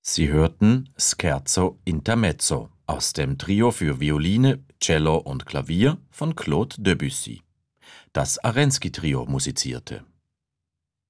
Sie hörten Scherzo Intermezzo aus dem Trio für Violine, Cello und Klavier von Claude Debussy. Das Arensky-Trio musizierte.